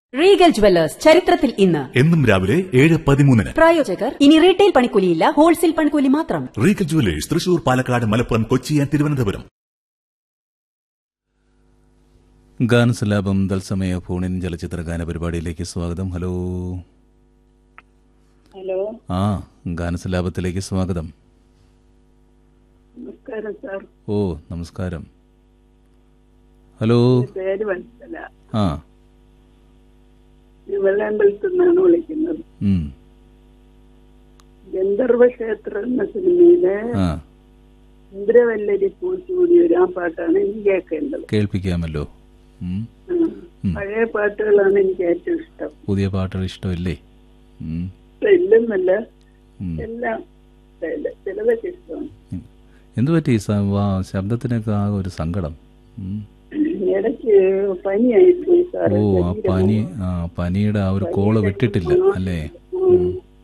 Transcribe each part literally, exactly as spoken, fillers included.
Regal jewellers ചരിത്രത്തിൽ ഇന്ന് എന്നും രാവിലെ ഏഴ് പതിമൂന്നിന്. പ്രായോജകർ ഇനി റീറ്റെയിൽ പണിക്കൂലിയില്ല, ഹോൾസെയിൽ പണിക്കൂലി മാത്രം. Regal jewellers Thrissur, Palakkad, Malappuram, Kochi and Thiruvananthapuram. ഗാനസലാപം തത്സമയ ഫോണിൻ ചലച്ചിത്ര ഗാന പരിപാടിയിലേക്ക് സ്വാഗതം. ഹലോ ഹലോ ആ ഗാനസലാപത്തിലേക്ക് സ്വാഗതം. നമസ്കാരം സാർ. ഓ നമസ്കാരം. ഹലോ പേര് മനസ്സില ആ വെള്ളാമ്പലത്തിൽ നിന്നാണ് വിളിക്കുന്നത്. ഉം. ഗന്ധർവ ക്ഷേത്രം എന്ന സിനിമയിലെ ആ ഇന്ദ്രവല്ലരി പൂച്ചൂടി ഒരു ആ പാട്ടാണ് എനിക്ക് കേൾക്കേണ്ടത്. കേൾപ്പിക്കാമല്ലോ. ഉം. ആ, പഴയ പാട്ടുകളാണ് എനിക്ക് ഏറ്റവും ഇഷ്ടം. പുതിയ പാട്ടുകൾ ഇഷ്ടമില്ലേ? ഉം. ഇല്ലെന്നല്ല, ഉം. എല്ലാം ഇഷ്ടമില്ല, ചിലതൊക്കെ ഇഷ്ടമാണ്. ഉം. എന്തു പറ്റി ഈ സ- വാ- ശബ്ദത്തിനൊക്കെ ആ ഒരു സങ്കടം? ഉം. ഇടയ്ക്ക് പനിയായിപ്പോയി ഓ സാറ്. ആ പനി ആ പനിയുടെ ആ ഒരു കോള് വിട്ടിട്ടില്ല അല്ലേ? ഉം.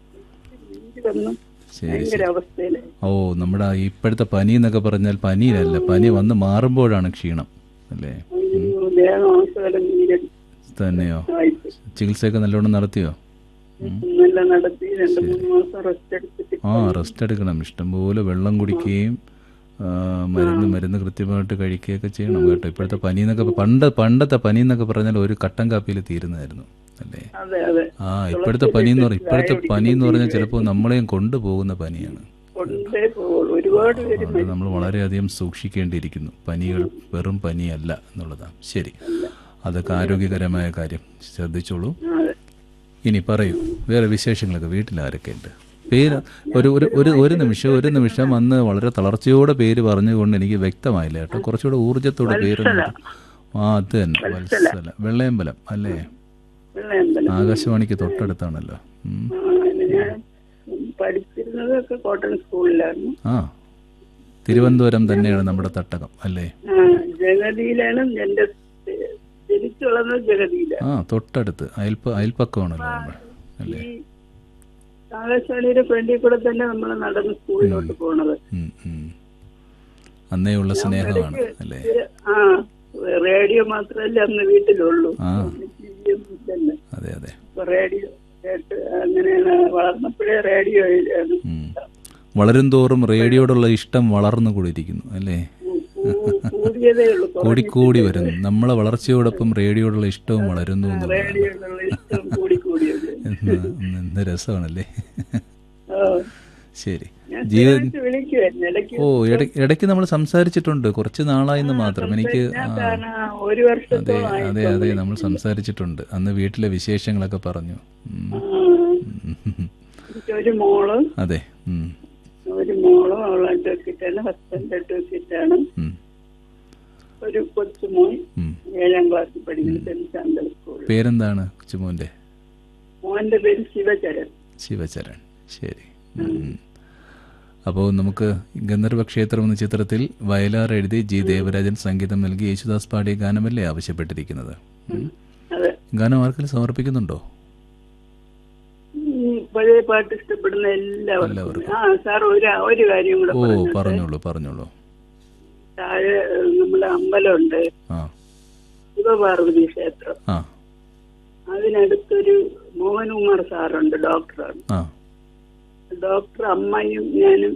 വന്നു ശരി ഭയങ്കര ശരി. അവസ്ഥയില്. ഓ നമ്മുടെ ഇപ്പോഴത്തെ പനി എന്നൊക്കെ പറഞ്ഞാൽ പനിയിലല്ല, പനി വന്ന് മാറുമ്പോഴാണ് ക്ഷീണം അല്ലേ? അയ്യോ, ദേഹമാസകലം നീരടി തന്നെയോ? ആയിപ്പോയി. ചികിത്സയൊക്കെ നല്ലോണം നടത്തിയോ? നല്ല നടത്തി രണ്ടു മൂന്ന് മാസം റെസ്റ്റ് എടുത്തിട്ട് ആ റെസ്റ്റ് എടുക്കണം. ഇഷ്ടംപോലെ വെള്ളം കുടിക്കുകയും ആ, മരുന്ന് മരുന്ന് കൃത്യമായിട്ട് കഴിക്കുകയൊക്കെ ചെയ്യണം കേട്ടോ. ഇപ്പോഴത്തെ പനി എന്നൊക്കെ പണ്ട് പണ്ടത്തെ പനി എന്നൊക്കെ പറഞ്ഞാൽ ഒരു കട്ടൻ കാപ്പിയിൽ തീരുന്നതായിരുന്നു അല്ലേ? അതെ അതെ ആ ഇപ്പോഴത്തെ പനി എന്ന് പറഞ്ഞാൽ ഇപ്പോഴത്തെ പനി എന്ന് പറഞ്ഞാൽ ചിലപ്പോൾ നമ്മളെയും കൊണ്ടുപോകുന്ന പനിയാണ്. കൊണ്ടേ പോകുള്ളൂ. ഒരുപാട് പേര് അതുകൊണ്ട് നമ്മൾ വളരെയധികം സൂക്ഷിക്കേണ്ടിയിരിക്കുന്നു. പനികൾ വെറും പനിയല്ല എന്നുള്ളതാണ്. ശരി, അതൊക്കെ ആരോഗ്യകരമായ കാര്യം, ശ്രദ്ധിച്ചോളൂ. അതെ. ഇനി പറയൂ, വേറെ വിശേഷങ്ങളൊക്കെ വീട്ടിൽ ആരൊക്കെ ഉണ്ട്? പേര് ഒരു ഒരു ഒരു ഒരു നിമിഷം ഒരു നിമിഷം അന്ന് വളരെ തളർച്ചയോടെ പേര് പറഞ്ഞുകൊണ്ട് എനിക്ക് വ്യക്തമായില്ല കേട്ടോ. കുറച്ചുകൂടെ ഊർജ്ജത്തോടെ പേര്. ആ അത് തന്നെ, വത്സല. വെള്ളയമ്പലം അല്ലേ? വെള്ളയമ്പലം. ആകാശവാണിക്ക് തൊട്ടടുത്താണല്ലോ. ഉം. ആ, ഞാൻ പഠിച്ചിരുന്നതൊക്കെ കോട്ടൺ സ്കൂളിലായിരുന്നു. ആ തിരുവനന്തപുരം തന്നെയാണ് നമ്മുടെ തട്ടകം അല്ലേ? ആ, ജഗതിയിലാണ് എന്റെ ജനിച്ചു വളർന്നത്. ജഗതിയിലാണ്. ആ തൊട്ടടുത്ത് അയൽപ്പ അയൽപ്പക്കമാണല്ലോ നമ്മൾ അല്ലേ? ഈ ആകാശവാണിയുടെ ഫ്രണ്ടിൽ കൂടെ തന്നെ നമ്മൾ നടന്ന് സ്കൂളിലോട്ട് പോണത്. ഉം, ഉം. അന്നേയുള്ള സ്നേഹമാണ് അല്ലേ? ആ, റേഡിയോ മാത്രമല്ല അന്ന് വീട്ടിലുള്ളൂ. ആ. തന്നെ അതെ അതെ. റേഡിയോ കേട്ട് അങ്ങനെയാണ് വളർന്നപ്പോഴേ റേഡിയോ ഉം. വളരും തോറും റേഡിയോയോടുള്ള ഇഷ്ടം വളർന്നു കൂടിയിരിക്കുന്നു അല്ലേ? കൂടിയതേ ഉള്ളൂ. കൂടിക്കൂടി വരുന്നു. നമ്മളെ വളർച്ചയോടൊപ്പം റേഡിയോയോടുള്ള ഇഷ്ടവും വളരുന്നു എന്നുള്ളതാണ്. റേഡിയോയിലുള്ള ഇഷ്ടം കൂടി കൂടിയത്. എന്ന് എന്ത് രസമാണല്ലേ? ശരി. ഞാൻ ജീവിത സ്ഥിരമായിട്ട് വിളിക്കുവായിരുന്നു ഇടയ്ക്ക്. ഓ ഇട- ഇടയ്ക്ക് നമ്മൾ സംസാരിച്ചിട്ടുണ്ട്, കുറച്ച് നാളായിന്ന് മാത്രം. എനിക്ക് ഞാൻ ആ കാരണം ഒരു അതെ വർഷത്തോളം അതെ അതെ നമ്മൾ സംസാരിച്ചിട്ടുണ്ട്. അന്ന് വീട്ടിലെ വിശേഷങ്ങളൊക്കെ പറഞ്ഞു. ഉം. ഉം. ഒരു മോള് അതെ. ഉം. ഒരു മോളും അവൾ അഡ്വക്കേറ്റാണ്, ഹസ്ബൻഡ് അഡ്വക്കേറ്റാണ്. ഉം. ഒരു കൊച്ചുമോൻ ഉം. ഏഴാം ക്ലാസ്സിൽ പഠിക്കുന്ന സെന്റ് സാന്തൽ സ്കൂളിൽ. പേരെന്താണ് ചുമോന്റെ? മോന്റെ പേര് ശിവചരൺ. ശിവചരൺ. ശരി. ഉം. അപ്പോൾ നമുക്ക് ഗന്ധർവ ക്ഷേത്രം എന്ന ചിത്രത്തിൽ വയലാർ എഴുതി ജി ദേവരാജൻ സംഗീതം നൽകി യേശുദാസ് പാടിയ ഗാനമല്ലേ ആവശ്യപ്പെട്ടിരിക്കുന്നത്? ഉം. അതെ. ഗാനം ആർക്കെങ്കിലും സമർപ്പിക്കുന്നുണ്ടോ? ഈ പഴയ പാട്ട് ഇഷ്ടപ്പെടുന്ന എല്ലാവർക്കും. എല്ലാവർക്കും. ആ സാർ ഒരു ഒരു കാര്യം കൂടെ ഓ പറഞ്ഞോട്ടെ? പറഞ്ഞോളൂ പറഞ്ഞോളൂ. താഴെ നമ്മുടെ അമ്പലമുണ്ട്, ആ ശിവപാർവതി ക്ഷേത്രം. ആ അതിനടുത്തൊരു മോഹൻകുമാർ സാറുണ്ട്, ഡോക്ടറാണ്. ആ ഡോക്ടർ അമ്മയും ഞാനും